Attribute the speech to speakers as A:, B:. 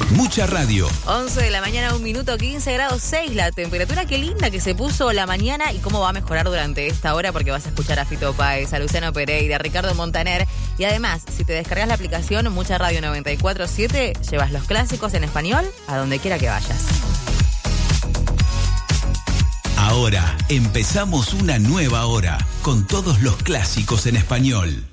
A: Mucha radio.
B: 11 de la mañana, 1 minuto, 15 grados 6 la temperatura. Qué linda que se puso la mañana y cómo va a mejorar durante esta hora, porque vas a escuchar a Fito Páez, a Luciano Pereira, a Ricardo Montaner. Y además, si te descargas la aplicación Mucha Radio 94.7, llevas los clásicos en español a donde quiera que vayas.
A: Ahora empezamos una nueva hora con todos los clásicos en español.